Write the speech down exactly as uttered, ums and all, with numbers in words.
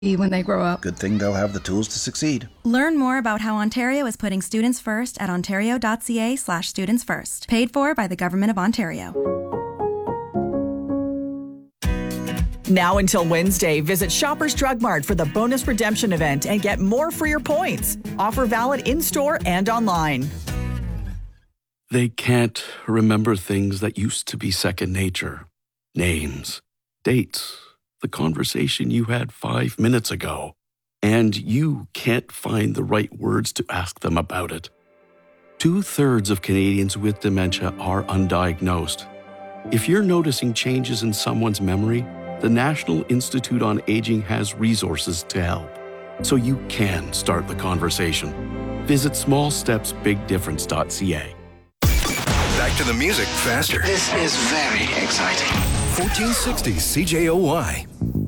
when they grow up. Good thing they'll have the tools to succeed. Learn more about how Ontario is putting students first at ontario.ca slash students first. Paid for by the Government of Ontario. Now until Wednesday, visit Shoppers Drug Mart for the bonus redemption event and get more for your points. Offer valid in-store and online. They can't remember things that used to be second nature. Names, dates, the conversation you had five minutes ago. And you can't find the right words to ask them about it. Two-thirds of Canadians with dementia are undiagnosed. If you're noticing changes in someone's memory, the National Institute on Aging has resources to help, so you can start the conversation. Visit small steps big difference dot c a. Back to the music faster. This is very exciting. fourteen sixty C J O Y.